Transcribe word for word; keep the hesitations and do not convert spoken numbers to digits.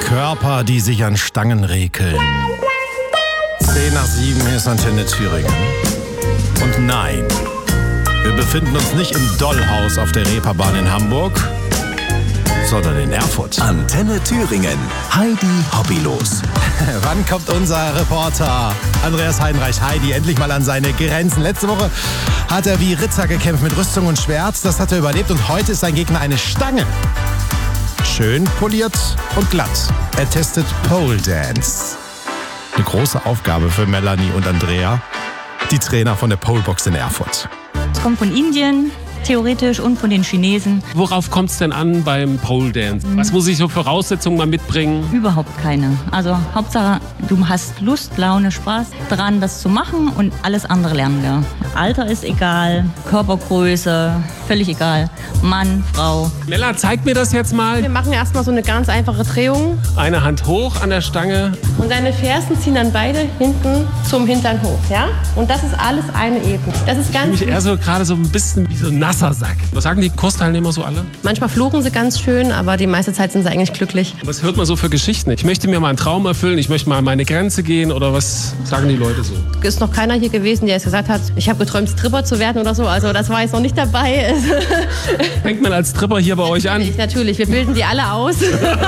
Körper, die sich an Stangen rekeln. Zehn nach sieben, hier ist Antenne Thüringen. Und nein, wir befinden uns nicht im Dollhaus auf der Reeperbahn in Hamburg, sondern in Erfurt. Antenne Thüringen. Heidi Hobbylos. Wann kommt unser Reporter Andreas Heidenreich, Heidi, endlich mal an seine Grenzen? Letzte Woche hat er wie Ritter gekämpft mit Rüstung und Schwert. Das hat er überlebt und heute ist sein Gegner eine Stange. Schön poliert und glatt. Er testet Pole Dance. Eine große Aufgabe für Melanie und Andrea, die Trainer von der Polebox in Erfurt. Es kommt von Indien, theoretisch, und von den Chinesen. Worauf kommt es denn an beim Pole Dance? Was muss ich so Voraussetzungen mal mitbringen? Überhaupt keine. Also Hauptsache, du hast Lust, Laune, Spaß daran, das zu machen, und alles andere lernen wir. Alter ist egal, Körpergröße, völlig egal. Mann, Frau. Nella, zeig mir das jetzt mal. Wir machen erstmal so eine ganz einfache Drehung. Eine Hand hoch an der Stange. Und deine Fersen ziehen dann beide hinten zum Hintern hoch, ja? Und das ist alles eine Ebene. Das ist Ich ganz fühle mich eher so gerade so ein bisschen wie so ein nasser Sack. Was sagen die Kursteilnehmer so alle? Manchmal fluchen sie ganz schön, aber die meiste Zeit sind sie eigentlich glücklich. Was hört man so für Geschichten? Ich möchte mir mal einen Traum erfüllen, ich möchte mal an meine Grenze gehen, oder was sagen die Leute so? Es ist noch keiner hier gewesen, der jetzt gesagt hat, ich habe geträumt, Stripper zu werden oder so. Also das war jetzt noch nicht dabei. Fängt man als Stripper hier bei euch an? Natürlich, natürlich. Wir bilden die alle aus.